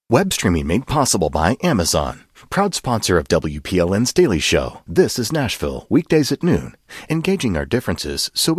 Web streaming made possible by Amazon. Proud sponsor of WPLN's Daily Show. This is Nashville, weekdays at noon. Engaging our differences so